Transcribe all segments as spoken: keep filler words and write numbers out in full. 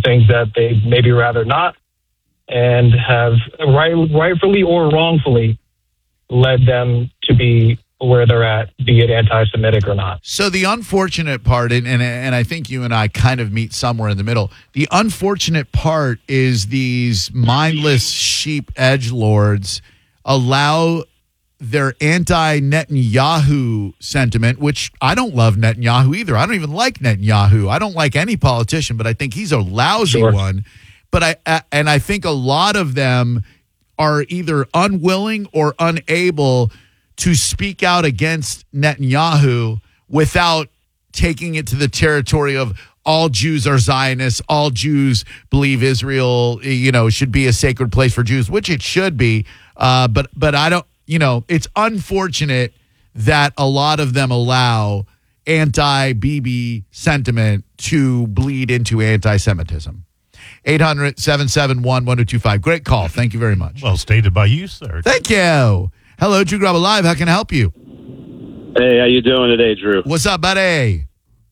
things that they maybe rather not, and have right, rightfully or wrongfully led them to be where they're at, be it anti-Semitic or not. So the unfortunate part, and, and and I think you and I kind of meet somewhere in the middle, the unfortunate part is these mindless sheep edgelords allow their anti-Netanyahu sentiment, which I don't love Netanyahu either. I don't even like Netanyahu. I don't like any politician, but I think he's a lousy Sure. one. But I, I and I think a lot of them are either unwilling or unable to speak out against Netanyahu without taking it to the territory of all Jews are Zionists, all Jews believe Israel, you know, should be a sacred place for Jews, which it should be. Uh, but but I don't, you know, it's unfortunate that a lot of them allow anti-Bibi sentiment to bleed into anti-Semitism. eight hundred, seven seven one, one oh two five. Great call. Thank you very much. Well stated by you, sir. Thank you. Hello, Drew Graba Live. How can I help you? Hey, how you doing today, Drew? What's up, buddy?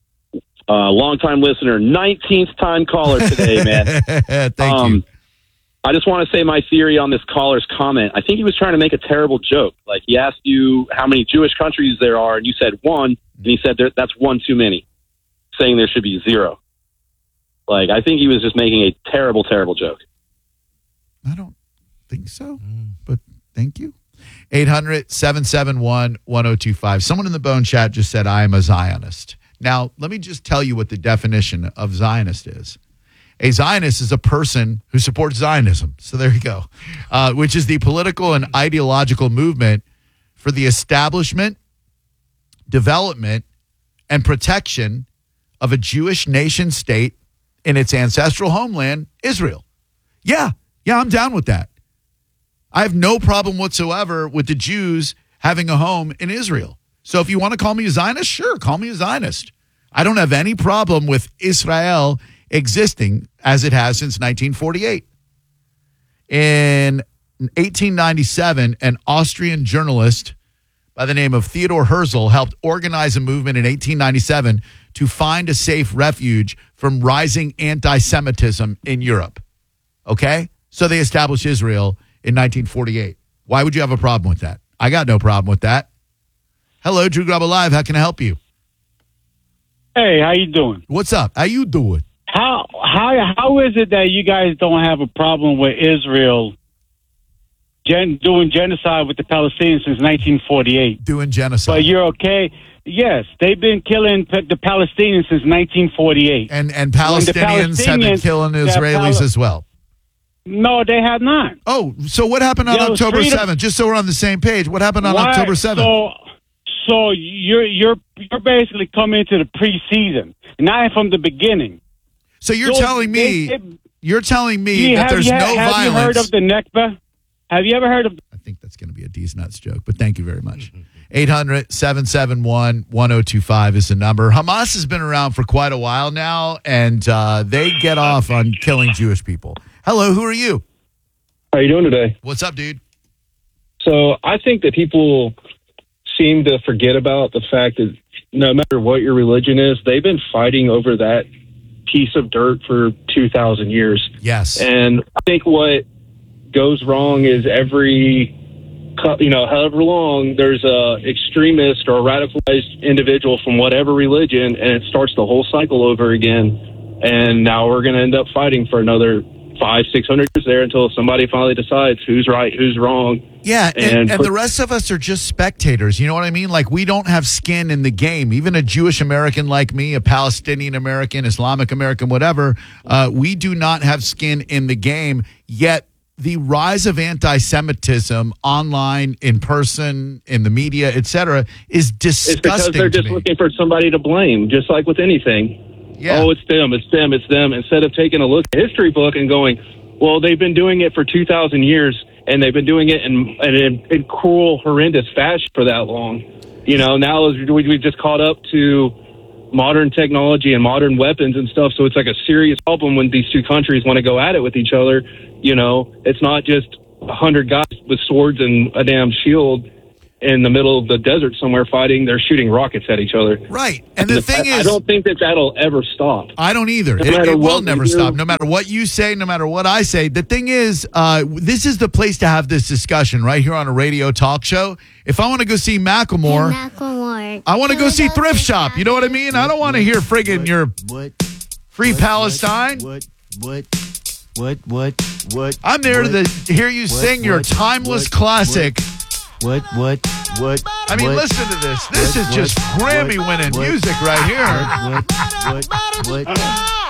Uh, long-time listener, nineteenth time caller today, man. Thank um, you. I just want to say my theory on this caller's comment. I think he was trying to make a terrible joke. Like, he asked you how many Jewish countries there are, and you said one, and he said there, that's one too many, saying there should be zero. Like, I think he was just making a terrible, terrible joke. I don't think so, but thank you. eight hundred, seven seven one, one oh two five. Someone in the Bone Chat just said, I am a Zionist. Now, let me just tell you what the definition of Zionist is. A Zionist is a person who supports Zionism. So there you go, uh, which is the political and ideological movement for the establishment, development, and protection of a Jewish nation state in its ancestral homeland, Israel. Yeah, yeah, I'm down with that. I have no problem whatsoever with the Jews having a home in Israel. So if you want to call me a Zionist, sure, call me a Zionist. I don't have any problem with Israel existing as it has since nineteen forty-eight. In eighteen ninety-seven, an Austrian journalist by the name of Theodor Herzl helped organize a movement in eighteen ninety-seven to find a safe refuge from rising anti-Semitism in Europe. Okay? So they established Israel in nineteen forty-eight. Why would you have a problem with that? I got no problem with that. Hello, Drew Graba Live. How can I help you? Hey, how you doing? What's up? How you doing? How how how is it that you guys don't have a problem with Israel gen, doing genocide with the Palestinians since nineteen forty-eight? Doing genocide. But you're okay? Yes, they've been killing p- the Palestinians since nineteen forty-eight. And and Palestinians, have been killing Israelis Pal- as well. No, they have not. Oh, so what happened on Yo, October freedom- seventh? Just so we're on the same page, what happened on Why- October seventh? So, so you're you're you're basically coming into the preseason, not from the beginning. So you're So telling me they- they- you're telling me You- that have there's you, no have violence. you heard of the Nakba? Have you ever heard of? I think that's going to be a D's nuts joke, but thank you very much. eight hundred, seven seven one, one oh two five is the number. Hamas has been around for quite a while now, and uh, they get off on killing Jewish people. Hello, who are you? How you doing today? What's up, dude? So I think that people seem to forget about the fact that no matter what your religion is, they've been fighting over that piece of dirt for two thousand years. Yes. And I think what goes wrong is every, you know, however long there's a extremist or a radicalized individual from whatever religion, and it starts the whole cycle over again. And now we're going to end up fighting for another five, six hundred years there until somebody finally decides who's right, who's wrong. Yeah, and, and, and put, the rest of us are just spectators. You know what I mean? Like, we don't have skin in the game. Even a Jewish American like me, a Palestinian American, Islamic American, whatever, uh, we do not have skin in the game. Yet the rise of anti-Semitism online, in person, in the media, et cetera, is disgusting. It's because they're just to me. looking for somebody to blame, just like with anything. Yeah. Oh, it's them, it's them, it's them. Instead of taking a look at the history book and going, well, they've been doing it for two thousand years, and they've been doing it in, in, in cruel, horrendous fashion for that long. You know, now we've just caught up to modern technology and modern weapons and stuff, so it's like a serious problem when these two countries want to go at it with each other. You know, it's not just a hundred guys with swords and a damn shield. in the middle of the desert somewhere fighting. They're shooting rockets at each other. Right. And the thing I, is, I don't think that that'll ever stop. I don't either. No It, matter it will what we never do. stop. No matter what you say, no matter what I say. The thing is, uh, this is the place to have this discussion right here on a radio talk show. If I want to go see Macklemore, Macklemore. I want to go see Thrift Shop. You know what I mean? I don't want to hear friggin' your What? Free What, Palestine. What? What? What? What? What? I'm there what, to the, hear you what, sing your what, timeless what, classic. What? What? What? I mean, what, listen to this. This what, is just what, Grammy-winning what, music right here. What? What? What? What?